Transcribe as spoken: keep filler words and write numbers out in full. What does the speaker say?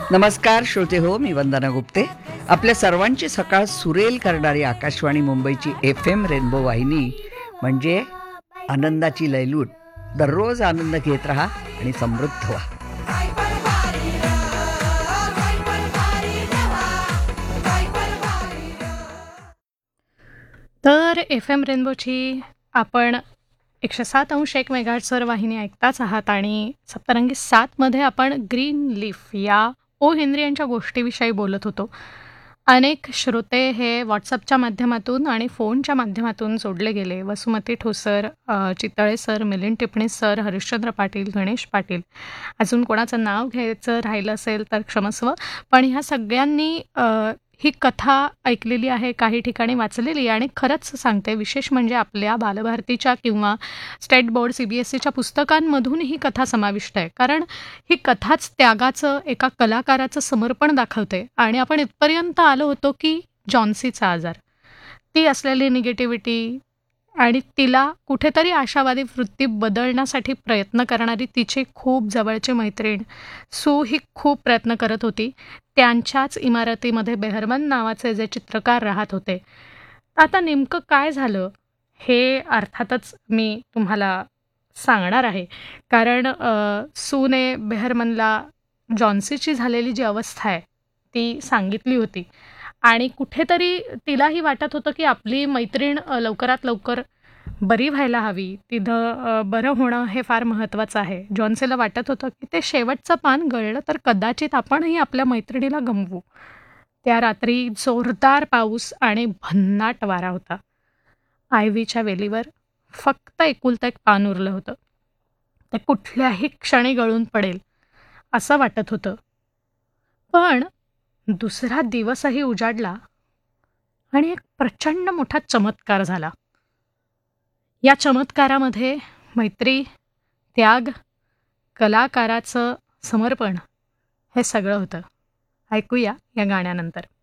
नमस्कार श्रोते हो, मी वंदना गुप्ते. आपल्या सर्वांची सकाळ सुरेल करणारी आकाशवाणी मुंबईची एफ एम रेनबो वाहिनी म्हणजे आनंदाची लयलूट. दररोज आनंद घेत राहा आणि समृद्ध व्हा. तर एफ एम रेनबोची आपण एकशे सात अंश एक मेगाहर्ट्झवर वाहिनी ऐकताच आहात आणि सप्तरंगी सातमध्ये आपण ग्रीन लीफ या ओ हेनरी यांच्या गोष्टीविषयी बोलत होतो. अनेक श्रोते हे व्हॉट्सअपच्या माध्यमातून आणि फोनच्या माध्यमातून जोडले गेले. वसुमती ठोसर, अ, चितळे सर, मिलिंद टिपणे सर, हरिश्चंद्र पाटील, गणेश पाटील, अजून कोणाचं नाव घ्यायचं राहिलं असेल तर क्षमस्व. पण ह्या सगळ्यांनी अ, ही कथा ऐकलेली आहे, काही ठिकाणी वाचलेली, आणि खरंच सांगते, विशेष म्हणजे आपल्या बालभारतीच्या किंवा state board C B S सीच्या पुस्तकांमधून ही कथा समाविष्ट आहे. कारण ही कथाच त्यागाचं, एका कलाकाराचं समर्पण दाखवते. आणि आपण इथपर्यंत आलो होतो की जॉन्सीचा आजार, ती असलेली निगेटिव्हिटी आणि तिला कुठेतरी आशावादी वृत्ती बदलण्यासाठी प्रयत्न करणारी तिची खूप जवळची मैत्रीण सू ही खूप प्रयत्न करत होती. त्यांच्याच इमारतीमध्ये बेहरमन नावाचे जे चित्रकार राहत होते. आता नेमकं काय झालं हे अर्थातच मी तुम्हाला सांगणार आहे. कारण अ, सूने बेहरमनला जॉन्सीची झालेली जी अवस्था आहे ती सांगितली होती. आणि कुठेतरी तिलाही वाटत होतं की आपली मैत्रीण अ, लवकरात लवकर बरी व्हायला हवी, तिथं अ, बरं होणं हे फार महत्त्वाचं आहे. जॉन्सीला वाटत होतं की ते शेवटचं पान गळलं तर कदाचित आपणही आपल्या मैत्रिणीला गमवू. त्या रात्री जोरदार पाऊस आणि भन्नाट वारा होता. आयव्हीच्या वेलीवर फक्त एकुलतं एक पान उरलं होतं. ते कुठल्याही क्षणी गळून पडेल असं वाटत होतं. पण दुसरा दिवसही उजाडला आणि एक प्रचंड मोठा चमत्कार झाला. या चमत्कारामध्ये मैत्री, त्याग, कलाकाराचं समर्पण हे सगळं होतं. ऐकूया या गाण्यानंतर.